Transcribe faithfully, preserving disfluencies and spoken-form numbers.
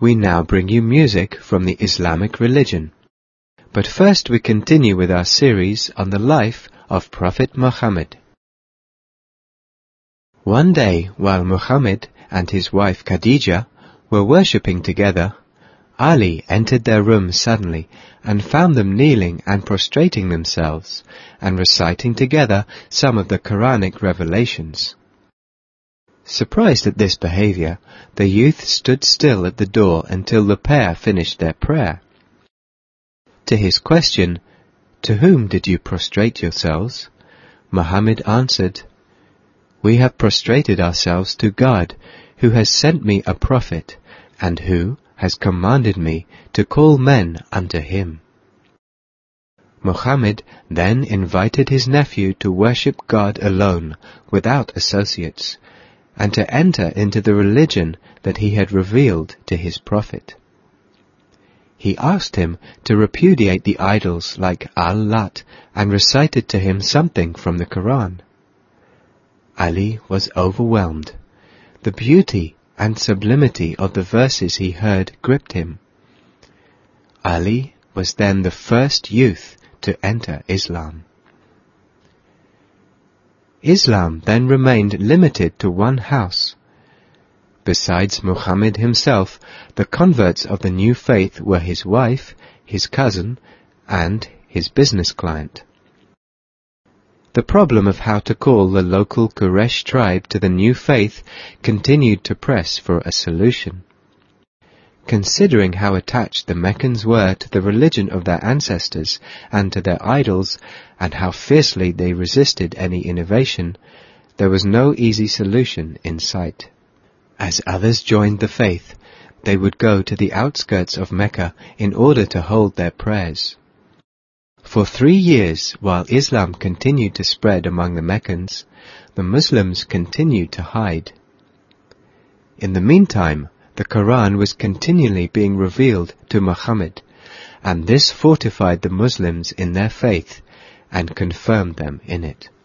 we now bring you music from the Islamic religion. But first we continue with our series on the life of Prophet Muhammad. One day, while Muhammad and his wife Khadija were worshipping together, Ali entered their room suddenly and found them kneeling and prostrating themselves and reciting together some of the Quranic revelations. Surprised at this behavior, the youth stood still at the door until the pair finished their prayer. To his question, "To whom did you prostrate yourselves?" Muhammad answered, "We have prostrated ourselves to God, who has sent me a prophet, and who has commanded me to call men unto him." Muhammad then invited his nephew to worship God alone, without associates, and to enter into the religion that he had revealed to his prophet. He asked him to repudiate the idols like Al-Lat and recited to him something from the Quran. Ali was overwhelmed. The beauty and sublimity of the verses he heard gripped him. Ali was then the first youth to enter Islam. Islam then remained limited to one house. Besides Muhammad himself, the converts of the new faith were his wife, his cousin, and his business client. The problem of how to call the local Quraysh tribe to the new faith continued to press for a solution. Considering how attached the Meccans were to the religion of their ancestors and to their idols, and how fiercely they resisted any innovation, there was no easy solution in sight. As others joined the faith, they would go to the outskirts of Mecca in order to hold their prayers. For three years, while Islam continued to spread among the Meccans, the Muslims continued to hide. In the meantime, the Quran was continually being revealed to Muhammad, and this fortified the Muslims in their faith and confirmed them in it.